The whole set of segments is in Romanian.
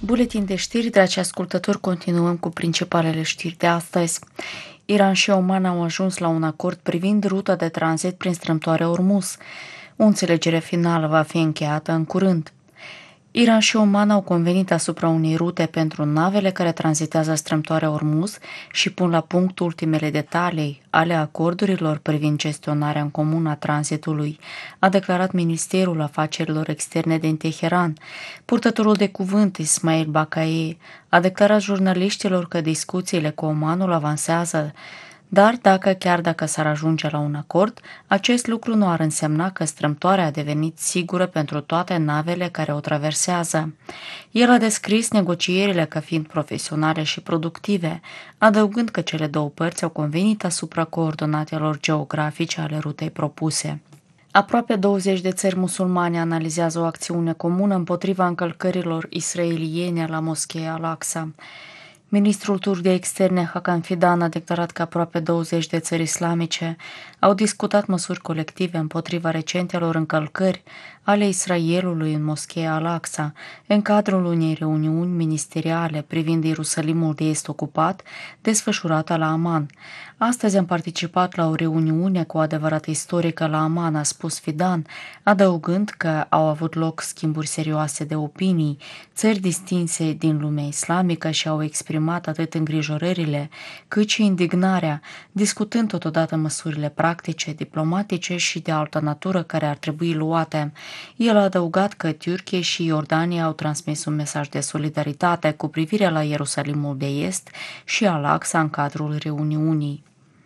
Buletin de știri, dragi ascultători, continuăm cu principalele știri de astăzi. Iran și Oman au ajuns la un acord privind ruta de tranzit prin strâmtoarea Ormuz. O înțelegere finală va fi încheiată în curând. Iran și Oman au convenit asupra unei rute pentru navele care tranzitează strâmtoarea Ormuz și pun la punct ultimele detalii ale acordurilor privind gestionarea în comun a tranzitului, a declarat Ministerul Afacerilor Externe din Teheran. Purtătorul de cuvânt Ismail Baqai a declarat jurnaliștilor că discuțiile cu Omanul avansează, dar chiar dacă s-ar ajunge la un acord, acest lucru nu ar însemna că strâmtoarea a devenit sigură pentru toate navele care o traversează. El a descris negocierile ca fiind profesionale și productive, adăugând că cele două părți au convenit asupra coordonatelor geografice ale rutei propuse. Aproape 20 de țări musulmane analizează o acțiune comună împotriva încălcărilor israeliene la moscheea Al-Aqsa. Ministrul turc de externe Hakan Fidan a declarat că aproape 20 de țări islamice au discutat măsuri colective împotriva recentelor încălcări ale Israelului în moscheea Al-Aqsa, în cadrul unei reuniuni ministeriale privind Ierusalimul de Est ocupat, desfășurată la Amman. Astăzi am participat la o reuniune cu adevărat istorică la Amman, a spus Fidan, adăugând că au avut loc schimburi serioase de opinii, țări distinse din lumea islamică și au exprimat atât îngrijorările cât și indignarea, discutând totodată măsurile practice, diplomatice și de altă natură care ar trebui luate. El a adăugat că Turcia și Iordania au transmis un mesaj de solidaritate cu privire la Ierusalimul de Est și Al-Aqsa în cadrul reuniunii.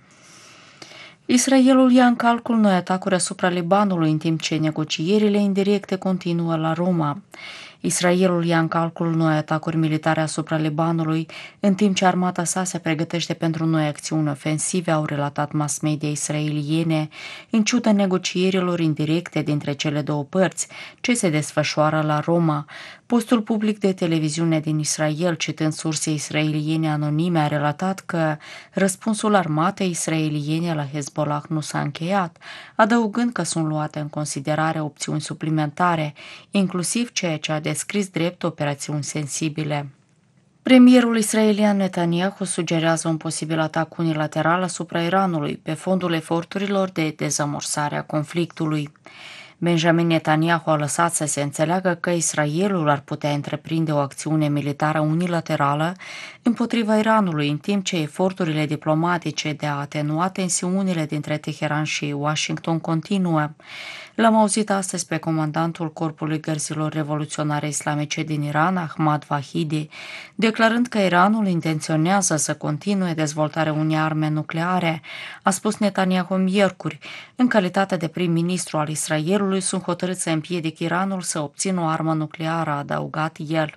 Israelul ia în calcul noi atacuri asupra Libanului în timp ce negocierile indirecte continuă la Roma. Israelul ia în calcul noi atacuri militare asupra Libanului, în timp ce armata sa se pregătește pentru noi acțiuni ofensive, au relatat mass media israeliene, în ciuda negocierilor indirecte dintre cele două părți, ce se desfășoară la Roma. Postul public de televiziune din Israel, citând surse israeliene anonime, a relatat că răspunsul armatei israeliene la Hezbollah nu s-a încheiat, adăugând că sunt luate în considerare opțiuni suplimentare, inclusiv ceea ce a descris drept operațiuni sensibile. Premierul israelian Netanyahu sugerează un posibil atac unilateral asupra Iranului pe fondul eforturilor de dezamorsare a conflictului. Benjamin Netanyahu a lăsat să se înțeleagă că Israelul ar putea întreprinde o acțiune militară unilaterală împotriva Iranului, în timp ce eforturile diplomatice de a atenua tensiunile dintre Teheran și Washington continuă. L-am auzit astăzi pe comandantul Corpului Gărzilor Revoluționare Islamice din Iran, Ahmad Vahidi, declarând că Iranul intenționează să continue dezvoltarea unei arme nucleare, a spus Netanyahu miercuri. În calitate de prim-ministru al Israelului, sunt hotărât să împiedic Iranul să obțină o armă nucleară, a adăugat el.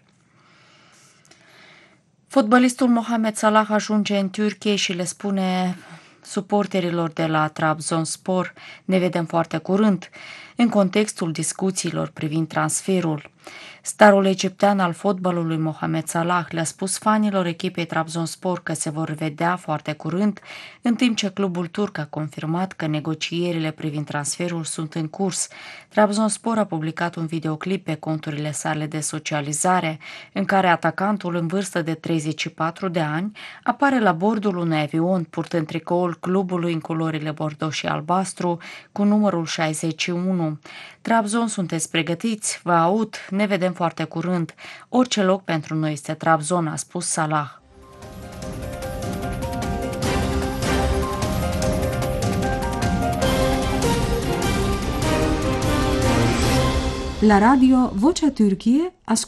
Fotbalistul Mohamed Salah ajunge în Turcia și le spune suporterilor de la Trabzonspor: ne vedem foarte curând, în contextul discuțiilor privind transferul. Starul egiptean al fotbalului Mohamed Salah le-a spus fanilor echipei Trabzonspor că se vor vedea foarte curând, în timp ce clubul turc a confirmat că negocierile privind transferul sunt în curs. Trabzonspor a publicat un videoclip pe conturile sale de socializare, în care atacantul în vârstă de 34 de ani apare la bordul unui avion purtând tricoul clubului în culorile bordeaux și albastru cu numărul 61. Trabzon, sunteți pregătiți? Vă aud, ne vedem foarte curând. Orice loc pentru noi este Trabzon, a spus Salah. La radio Vocea Türkiye,